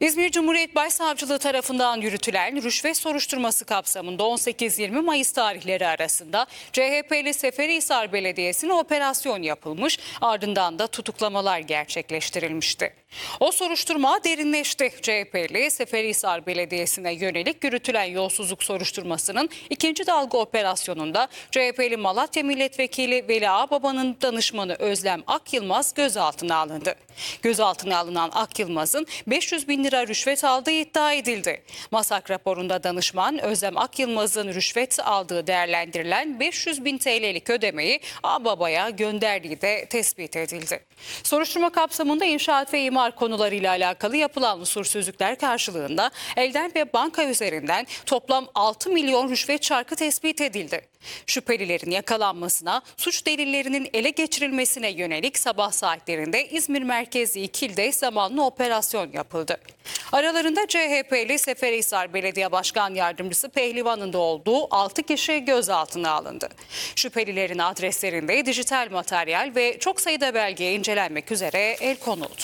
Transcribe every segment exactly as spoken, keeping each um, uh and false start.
İzmir Cumhuriyet Başsavcılığı tarafından yürütülen rüşvet soruşturması kapsamında on sekiz yirmi Mayıs tarihleri arasında C H P'li Seferihisar Belediyesi'ne operasyon yapılmış, ardından da tutuklamalar gerçekleştirilmişti. O soruşturma derinleşti. C H P'li Seferihisar Belediyesi'ne yönelik yürütülen yolsuzluk soruşturmasının ikinci dalga operasyonunda C H P'li Malatya Milletvekili Veli Ağbaba'nın danışmanı Özlem Akyılmaz gözaltına alındı. Gözaltına alınan Akyılmaz'ın beş yüz bin lira rüşvet aldığı iddia edildi. Masak raporunda danışman Özlem Akyılmaz'ın rüşvet aldığı değerlendirilen beş yüz bin T L'lik ödemeyi Ağbaba'ya gönderdiği de tespit edildi. Soruşturma kapsamında inşaat ve imar konularıyla alakalı yapılan usulsüzlükler karşılığında elden ve banka üzerinden toplam altı milyon rüşvet çarkı tespit edildi. Şüphelilerin yakalanmasına, suç delillerinin ele geçirilmesine yönelik sabah saatlerinde İzmir merkezli iki ilde zamanlı operasyon yapıldı. Aralarında C H P'li Seferihisar Belediye Başkan Yardımcısı Pehlivan'ın da olduğu altı kişi gözaltına alındı. Şüphelilerin adreslerinde dijital materyal ve çok sayıda belge incelenmek üzere el konuldu.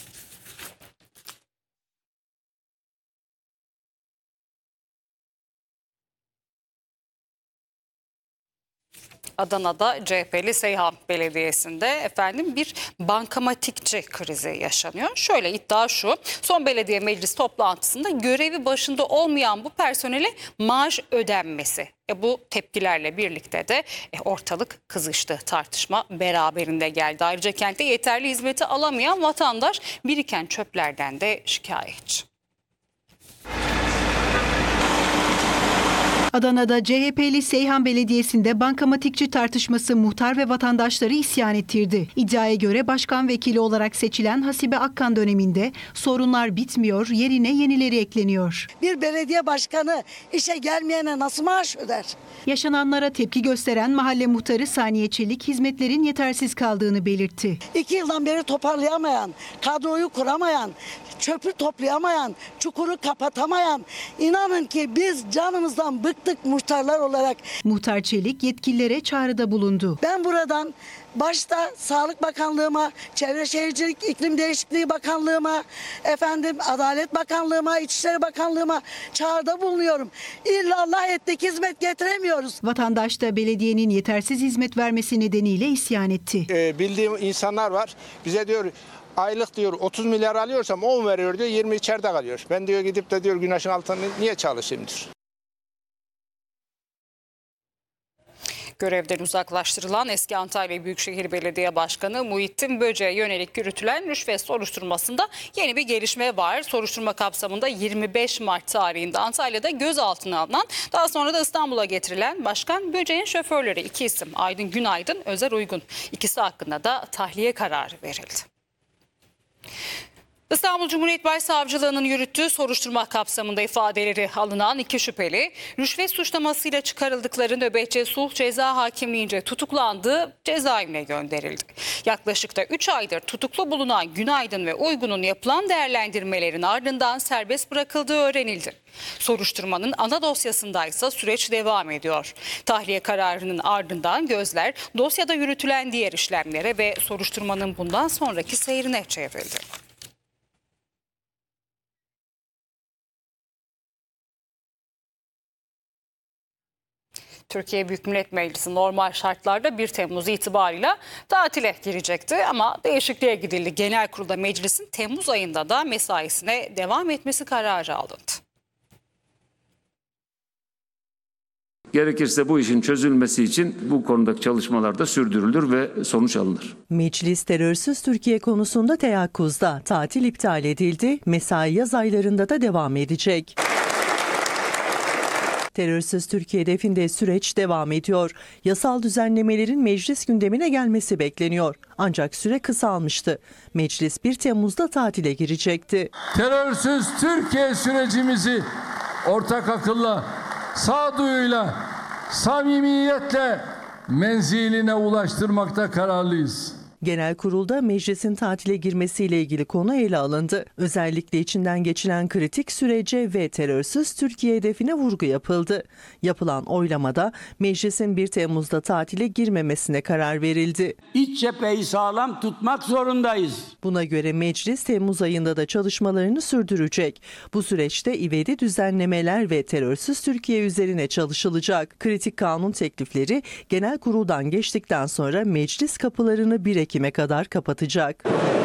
Adana'da C H P'li Seyhan Belediyesi'nde efendim bir bankamatikçi krizi yaşanıyor. Şöyle iddia şu: son belediye meclis toplantısında görevi başında olmayan bu personele maaş ödenmesi. E bu tepkilerle birlikte de e, ortalık kızıştı. Tartışma beraberinde geldi. Ayrıca kentte yeterli hizmeti alamayan vatandaş biriken çöplerden de şikayetçi. Adana'da C H P'li Seyhan Belediyesi'nde bankamatikçi tartışması muhtar ve vatandaşları isyan ettirdi. İddiaya göre başkan vekili olarak seçilen Hasibe Akkan döneminde sorunlar bitmiyor, yerine yenileri ekleniyor. Bir belediye başkanı işe gelmeyene nasıl maaş öder? Yaşananlara tepki gösteren mahalle muhtarı Saniye Çelik hizmetlerin yetersiz kaldığını belirtti. İki yıldan beri toparlayamayan, kadroyu kuramayan, çöpü toplayamayan, çukuru kapatamayan, inanın ki biz canımızdan bıktık muhtarlar olarak. Muhtar Çelik yetkililere çağrıda bulundu. Ben buradan başta Sağlık Bakanlığıma, Çevre Şehircilik İklim Değişikliği Bakanlığıma, efendim Adalet Bakanlığıma, İçişleri Bakanlığıma çağrıda bulunuyorum. İllallah ettik, hizmet getiremiyoruz. Vatandaş da belediyenin yetersiz hizmet vermesi nedeniyle isyan etti. Ee, bildiğim insanlar var. Bize diyor aylık diyor otuz milyar alıyorsam on veriyor diyor, yirmi içeride kalıyor. Ben diyor gidip de diyor güneşin altında niye çalışayım diyor. Görevden uzaklaştırılan eski Antalya Büyükşehir Belediye Başkanı Muhittin Böce'ye yönelik yürütülen rüşvet soruşturmasında yeni bir gelişme var. Soruşturma kapsamında yirmi beş Mart tarihinde Antalya'da gözaltına alınan, daha sonra da İstanbul'a getirilen Başkan Böce'nin şoförleri iki isim Aydın Günaydın, Özer Uygun. İkisi hakkında da tahliye kararı verildi. İstanbul Cumhuriyet Başsavcılığı'nın yürüttüğü soruşturma kapsamında ifadeleri alınan iki şüpheli, rüşvet suçlamasıyla çıkarıldıkları nöbetçi sulh ceza hakimliğince tutuklandığı cezaevine gönderildi. Yaklaşık da üç aydır tutuklu bulunan Günaydın ve Uygun'un yapılan değerlendirmelerin ardından serbest bırakıldığı öğrenildi. Soruşturmanın ana dosyasındaysa süreç devam ediyor. Tahliye kararının ardından gözler dosyada yürütülen diğer işlemlere ve soruşturmanın bundan sonraki seyrine çevrildi. Türkiye Büyük Millet Meclisi normal şartlarda bir Temmuz itibarıyla tatile girecekti ama değişikliğe gidildi. Genel Kurul'da meclisin Temmuz ayında da mesaisine devam etmesi kararı alındı. Gerekirse bu işin çözülmesi için bu konudaki çalışmalar da sürdürülür ve sonuç alınır. Meclis terörsüz Türkiye konusunda teyakkuzda, tatil iptal edildi, mesai yaz aylarında da devam edecek. Terörsüz Türkiye hedefinde süreç devam ediyor. Yasal düzenlemelerin meclis gündemine gelmesi bekleniyor. Ancak süre kısalmıştı. Meclis bir Temmuz'da tatile girecekti. Terörsüz Türkiye sürecimizi ortak akılla, sağduyuyla, samimiyetle menziline ulaştırmakta kararlıyız. Genel kurulda meclisin tatile girmesiyle ilgili konu ele alındı. Özellikle içinden geçilen kritik sürece ve terörsüz Türkiye hedefine vurgu yapıldı. Yapılan oylamada meclisin bir Temmuz'da tatile girmemesine karar verildi. İç cepheyi sağlam tutmak zorundayız. Buna göre meclis Temmuz ayında da çalışmalarını sürdürecek. Bu süreçte ivedi düzenlemeler ve terörsüz Türkiye üzerine çalışılacak. Kritik kanun teklifleri genel kuruldan geçtikten sonra meclis kapılarını bir Ekim'e kadar kapatacak.